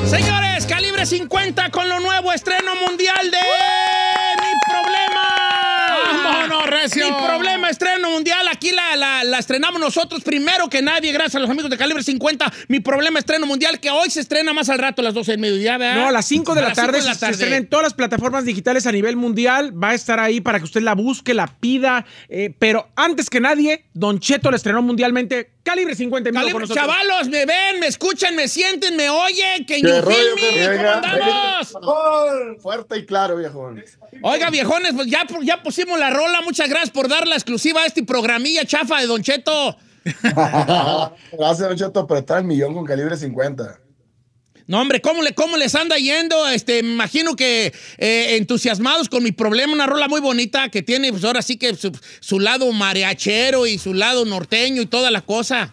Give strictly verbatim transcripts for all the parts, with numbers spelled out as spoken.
Señores, Calibre cincuenta con lo nuevo estreno mundial de Mi Problema. ¡Vámonos, recio! Mi Problema, estreno mundial. Aquí la, la, la estrenamos nosotros primero que nadie, gracias a los amigos de Calibre cincuenta. Mi Problema, estreno mundial, que hoy se estrena más al rato a las doce del mediodía, ¿verdad? No, a las cinco de la A las cinco tarde. de la Se tarde. estrena en todas las plataformas digitales a nivel mundial. Va a estar ahí para que usted la busque, la pida. Eh, pero antes que nadie, Don Cheto la estrenó mundialmente. Calibre cincuenta en vivo con Calibre, nosotros. chavalos, me ven, me escuchan, me sienten, me oyen. Que ¿Qué you rollo, feel me, qué ¿cómo rollo? andamos? Viejón, fuerte y claro, viejón. Oiga, viejones, pues ya, ya pusimos la rola. Muchas gracias por dar la exclusiva a este programilla chafa de Don Cheto. Gracias, Don Cheto, por estar el millón con Calibre cincuenta. No, hombre, ¿cómo, le, cómo les anda yendo? Este, me imagino que eh, entusiasmados con Mi Problema, una rola muy bonita que tiene, pues ahora sí que su, su lado mariachero y su lado norteño y toda la cosa.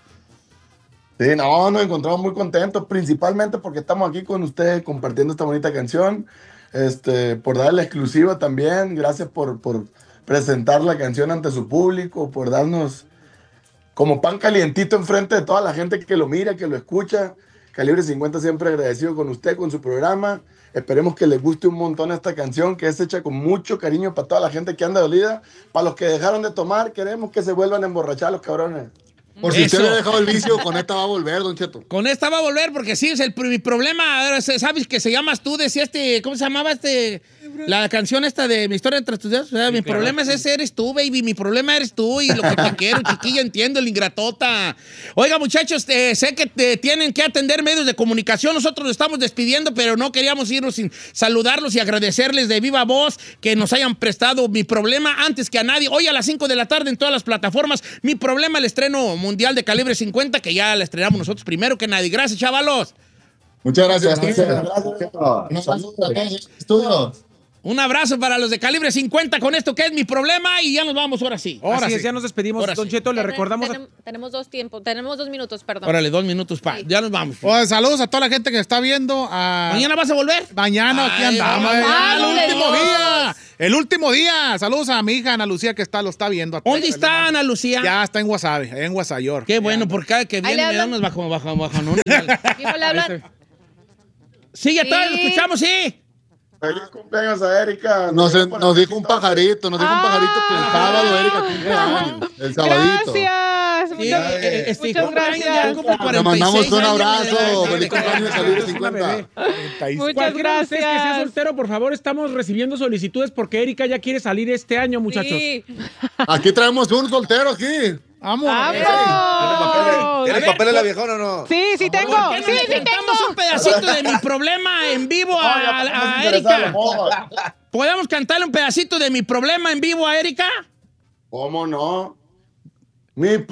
Sí, no, nos encontramos muy contentos, principalmente porque estamos aquí con ustedes compartiendo esta bonita canción, este, por darle la exclusiva también, gracias por, por presentar la canción ante su público, por darnos como pan calientito enfrente de toda la gente que lo mira, que lo escucha. Calibre cincuenta siempre agradecido con usted, con su programa. Esperemos que les guste un montón esta canción, que es hecha con mucho cariño para toda la gente que anda dolida. Para los que dejaron de tomar, queremos que se vuelvan a emborrachar los cabrones. Por si Eso. usted le ha dejado el vicio, con esta va a volver, Don Cheto. Con esta va a volver porque sí, es el, mi problema, ¿sabes que se llamas tú? Decía este, ¿cómo se llamaba este? La canción esta de Mi Historia entre tus dedos. O sea, mi claro. problema es ese, eres tú, baby. Mi problema eres tú y lo que te quiero, chiquilla, entiendo, el ingratota. Oiga, muchachos, eh, sé que te tienen que atender medios de comunicación. Nosotros nos estamos despidiendo, pero no queríamos irnos sin saludarlos y agradecerles de viva voz que nos hayan prestado Mi Problema antes que a nadie. Hoy a las cinco de la tarde en todas las plataformas. Mi Problema, el estreno mundial de Calibre cincuenta, que ya la estrenamos nosotros primero que nadie. Gracias, chavalos. Muchas gracias. Gracias, gracias, Cheto. Saludos a todos los estudios. Un abrazo para los de Calibre cincuenta con esto que es Mi Problema y ya nos vamos ahora sí. Ahora Así sí, ya nos despedimos, Ahora Don sí. Cheto. Le Tenem- recordamos. a- tenem- tenemos dos tiempos, tenemos dos minutos, perdón. Órale, dos minutos para. Sí. Ya nos vamos. Oye, saludos a toda la gente que está viendo. A... ¿Mañana vas a volver? Mañana aquí Ay, andamos. vamos, eh, vamos, el último Dios. día. El último día. Saludos a mi hija Ana Lucía que está, lo está viendo. ¿Dónde está Ana Lucía? Ya está en Wasabi, allá en Guasayor. Qué bueno, porque cada que Ahí viene le me da hablan. unos bajo, bajo, bajonones. Mismo le hablan. Sí, ya está, Sí. lo escuchamos, sí. Feliz cumpleaños a Erika. Nos, Nos, nos dijo un pajarito, nos dijo un Ah. pajarito que el sábado Erika cumple años, el sabadito. Gracias. Sí, Muchas, eh, este, muchas cumpleaños, gracias. ya cumple Le cuarenta y mandamos seis un años, abrazo. ¿verdad? Feliz cumpleaños a Calibre Es una cincuenta. bebé. Muchas Cualquiera de ustedes que sea gracias. soltero, por favor, estamos recibiendo solicitudes porque Erika ya quiere salir este año, muchachos. Sí. Aquí traemos un soltero aquí. Vamos. ¡Vamos! ¿Tiene papeles la viejona o no? Sí, sí tengo. ¿Por qué no Sí, le sí cantamos tengo. un pedacito de Mi Problema en vivo a, a- a Erika? ¿Podemos cantarle un pedacito de Mi Problema en vivo a Erika? ¿Cómo no? Mi